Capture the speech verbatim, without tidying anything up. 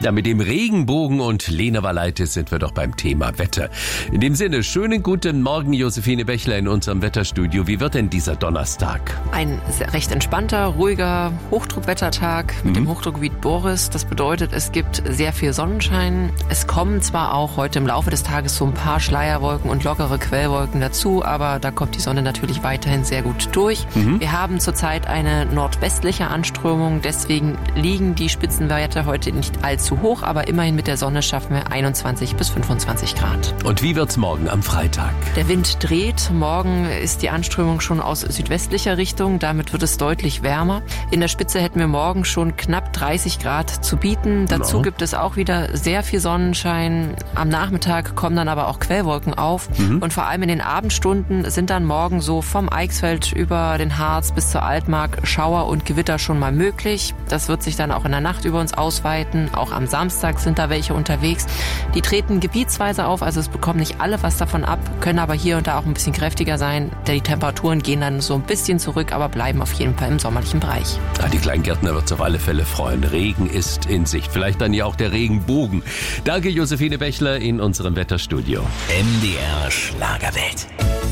Ja, mit dem Regenbogen und Lena Valaitis sind wir doch beim Thema Wetter. In dem Sinne, schönen guten Morgen, Josephine Bächler in unserem Wetterstudio. Wie wird denn dieser Donnerstag? Ein sehr recht entspannter, ruhiger Hochdruckwettertag mit mhm. dem Hochdruckgebiet Boris. Das bedeutet, es gibt sehr viel Sonnenschein. Es kommen zwar auch heute im Laufe des Tages so ein paar Schleierwolken und lockere Quellwolken dazu, aber da kommt die Sonne natürlich weiterhin sehr gut durch. Mhm. Wir haben zurzeit eine nordwestliche Anströmung, deswegen liegen die Spitzenwerte heute nicht allzu hoch, aber immerhin mit der Sonne schaffen wir einundzwanzig bis fünfundzwanzig Grad. Und wie wird's morgen am Freitag? Der Wind dreht. Morgen ist die Anströmung schon aus südwestlicher Richtung. Damit wird es deutlich wärmer. In der Spitze hätten wir morgen schon knapp dreißig Grad zu bieten. Dazu genau. gibt es auch wieder sehr viel Sonnenschein. Am Nachmittag kommen dann aber auch Quellwolken auf. Mhm. Und vor allem in den Abendstunden sind dann morgen so vom Eichsfeld über den Harz bis zur Altmark Schauer und Gewitter schon mal möglich. Das wird sich dann auch in der Nacht über uns ausweiten. Auch am Samstag sind da welche unterwegs. Die treten gebietsweise auf, also es bekommen nicht alle was davon ab, können aber hier und da auch ein bisschen kräftiger sein. Die Temperaturen gehen dann so ein bisschen zurück, aber bleiben auf jeden Fall im sommerlichen Bereich. Ja, die Kleingärtner wird es auf alle Fälle freuen. Regen ist in Sicht. Vielleicht dann ja auch der Regenbogen. Danke, Josephine Bächler in unserem Wetterstudio. M D R Schlagerwelt.